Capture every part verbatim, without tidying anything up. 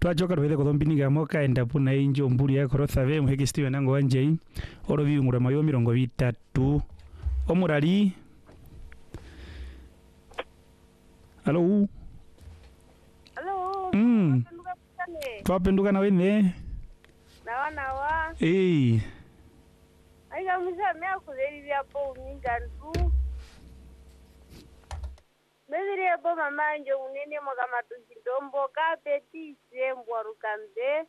twachoka rwethe kuthombiniga moka enda puna injo mburi ya korotha ve muheki Steven nango wanjei oro biungura mayo mirongo bitatu omurali. Hello. Hello. Mm. Twapenduka na wene. Nawa nawa. Eh. Aiga musa mea kuleri hapo mingantu. Meziri hapo mama njo unene mwaka matujidombo kapeti sembwa rukambe.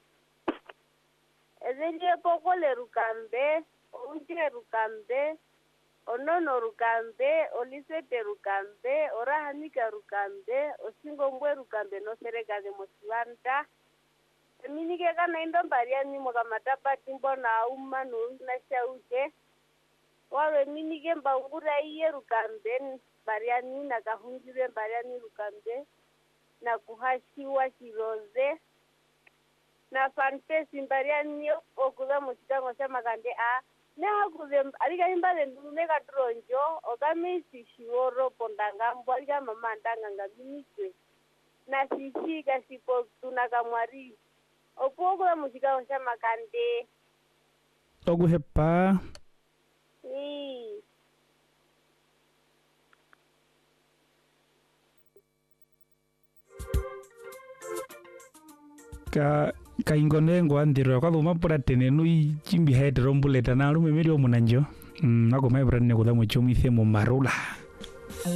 Ezeri hapo kole rukambe, unje rukambe, onono rukambe, olisete rukambe, orahanika rukambe, osingo mbwe rukambe no serekaze mosivanta. Minike kana indo mbaria ni mwaka matapati mbona uma na shauke. Wawe minike mbangura iye rukambe, bariani na kahunjire bariani rukambe, na kuhashiwa shiroze, na fantesi bariani okuza musikango sama kande a, ne hakuze, alika imbale ndumeka tronjo, okamisi shiworo pondangambo, alika mama ndanga ngaminike, na sishika sipo tunakamwari, okuza musikango sama kande. Oguhepa. Ee. Ka kaingone ngwandiro kwa thuma pura tenenu chimbi head rombuleta na rume meri omunanjo mm nako mai brand ne kutha mucho mwithe mu marula